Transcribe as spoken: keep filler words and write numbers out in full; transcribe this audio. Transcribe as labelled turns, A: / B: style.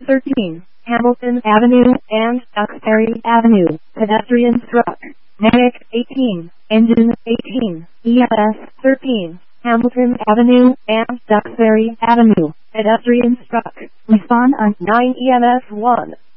A: thirteen, Hamilton Avenue and Duxbury Avenue, pedestrian struck. Medic eighteen, engine eighteen, E M S thirteen, Hamilton Avenue and Duxbury Avenue, pedestrian struck. Respond on nine E M S one.